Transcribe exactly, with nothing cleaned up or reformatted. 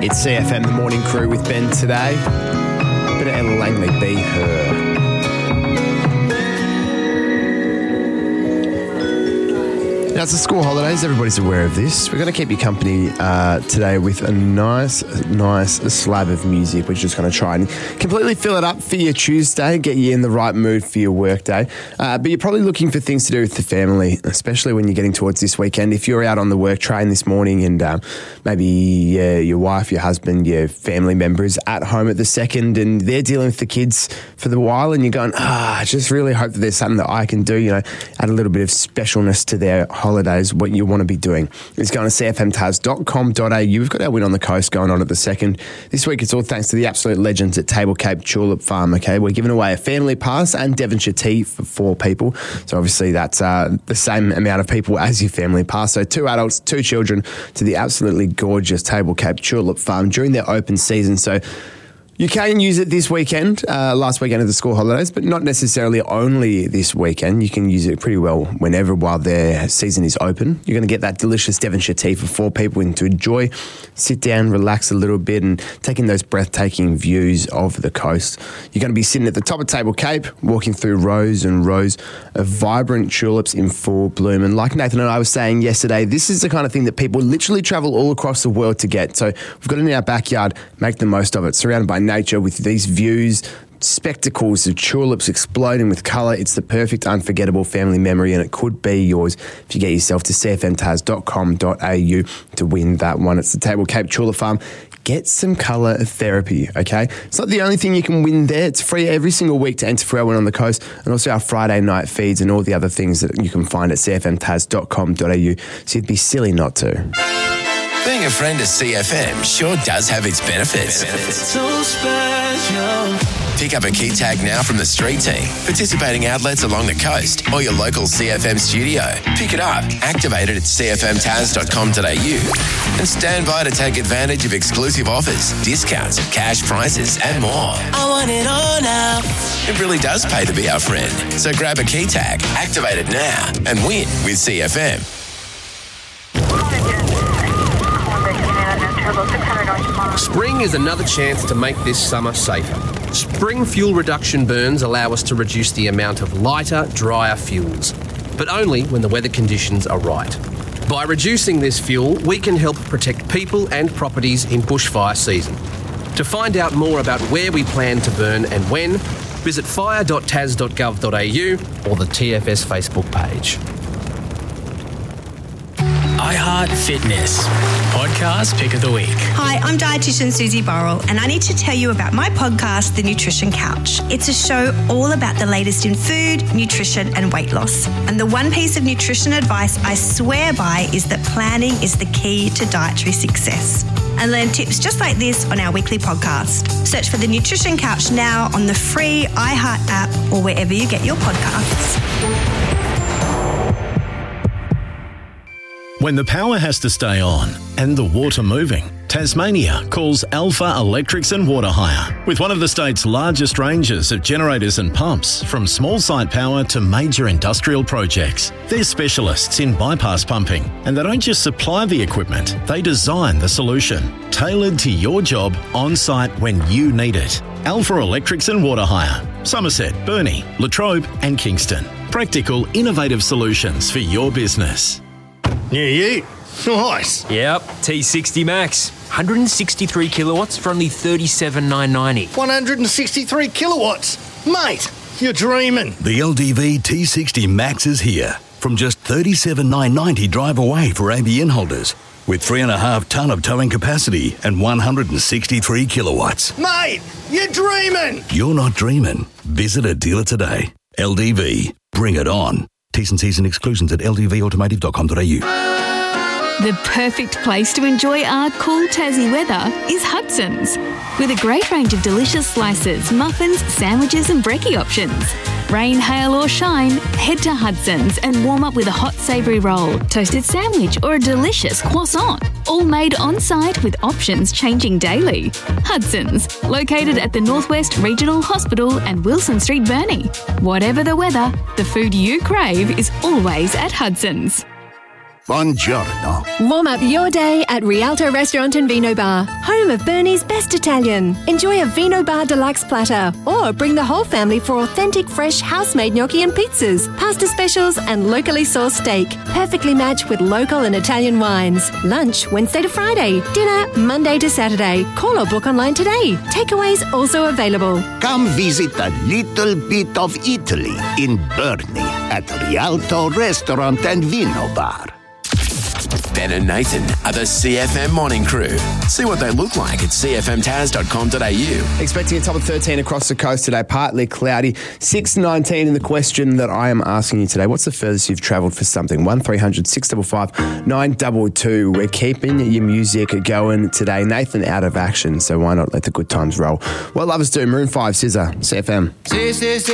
It's C F M, the morning crew with Ben today. Bit of Ella Langley, Be Her. Now, it's the school holidays. Everybody's aware of this. We're going to keep you company uh, today with a nice, nice slab of music. We're just going to try and completely fill it up for your Tuesday, get you in the right mood for your work day. Uh, but you're probably looking for things to do with the family, especially when you're getting towards this weekend. If you're out on the work train this morning and uh, maybe uh, your wife, your husband, your family members at home at the second and they're dealing with the kids for the while and you're going, ah, I just really hope that there's something that I can do, you know, add a little bit of specialness to their holidays. What you want to be doing is going to c f m taz dot com dot a u. We've got our Win on the Coast going on at the second. This week it's all thanks to the absolute legends at Table Cape Tulip Farm, okay? We're giving away a family pass and Devonshire tea for four people. So obviously that's uh, the same amount of people as your family pass. So two adults, two children to the absolutely gorgeous Table Cape Tulip Farm during their open season. So you can use it this weekend, uh, last weekend of the school holidays, but not necessarily only this weekend. You can use it pretty well whenever while their season is open. You're going to get that delicious Devonshire tea for four people and to enjoy, sit down, relax a little bit and take in those breathtaking views of the coast. You're going to be sitting at the top of Table Cape, walking through rows and rows of vibrant tulips in full bloom. And like Nathan and I were saying yesterday, this is the kind of thing that people literally travel all across the world to get. So we've got it in our backyard, make the most of it, surrounded by nature with these views, spectacles of tulips exploding with colour. It's the perfect unforgettable family memory and it could be yours if you get yourself to c f m taz dot com dot a u to win that one. It's the Table Cape Tulip Farm. Get some colour therapy, okay? It's not the only thing you can win there. It's free every single week to enter for our Win on the Coast and also our Friday night feeds and all the other things that you can find at c f m taz dot com dot a u. So you'd be silly not to. Being a friend of C F M sure does have its benefits. benefits. So special. Pick up a key tag now from the street team, participating outlets along the coast or your local C F M studio. Pick it up, activate it at c f m taz dot com dot a u and stand by to take advantage of exclusive offers, discounts, cash prizes and more. I want it all now. It really does pay to be our friend. So grab a key tag, activate it now and win with C F M. Spring is another chance to make this summer safer. Spring fuel reduction burns allow us to reduce the amount of lighter, drier fuels, but only when the weather conditions are right. By reducing this fuel, we can help protect people and properties in bushfire season. To find out more about where we plan to burn and when, visit fire dot taz dot gov dot a u or the T F S Facebook page. iHeart Fitness, podcast pick of the week. Hi, I'm dietitian Susie Burrell and I need to tell you about my podcast, The Nutrition Couch. It's a show all about the latest in food, nutrition and weight loss. And the one piece of nutrition advice I swear by is that planning is the key to dietary success. And learn tips just like this on our weekly podcast. Search for The Nutrition Couch now on the free iHeart app or wherever you get your podcasts. When the power has to stay on and the water moving, Tasmania calls Alpha Electrics and Water Hire. With one of the state's largest ranges of generators and pumps, from small site power to major industrial projects. They're specialists in bypass pumping, and they don't just supply the equipment, they design the solution, tailored to your job on site when you need it. Alpha Electrics and Water Hire. Somerset, Burnie, Latrobe and Kingston. Practical, innovative solutions for your business. Yeah, you. Nice. Yep, T sixty Max. one hundred sixty-three kilowatts for only thirty-seven thousand nine hundred ninety. one hundred sixty-three kilowatts. Mate, you're dreaming. The L D V T sixty Max is here. From just thirty-seven thousand nine hundred ninety drive away for A B N holders. With three and a half tonne of towing capacity and one hundred sixty-three kilowatts. Mate, you're dreaming. You're not dreaming. Visit a dealer today. L D V. Bring it on. T's and C's and exclusions at l d v automotive dot com dot a u. The perfect place to enjoy our cool Tassie weather is Hudson's. With a great range of delicious slices, muffins, sandwiches and brekkie options. Rain, hail or shine, head to Hudson's and warm up with a hot savoury roll, toasted sandwich or a delicious croissant. All made on site with options changing daily. Hudson's, located at the Northwest Regional Hospital and Wilson Street, Burnie. Whatever the weather, the food you crave is always at Hudson's. Buongiorno. Warm up your day at Rialto Restaurant and Vino Bar, home of Bernie's best Italian. Enjoy a Vino Bar deluxe platter or bring the whole family for authentic fresh house-made gnocchi and pizzas, pasta specials and locally sourced steak, perfectly matched with local and Italian wines. Lunch Wednesday to Friday, dinner Monday to Saturday. Call or book online today. Takeaways also available. Come visit a little bit of Italy in Bernie at Rialto Restaurant and Vino Bar. Ben and Nathan are the C F M morning crew. See what they look like at c f m taz dot com dot a u. Expecting a top of thirteen across the coast today, partly cloudy. six nineteen in the question that I am asking you today. What's the furthest you've travelled for something? one three hundred six five five nine two two. We're keeping your music going today. Nathan out of action, so why not let the good times roll? What lovers do, Maroon five, Scissor, C F M.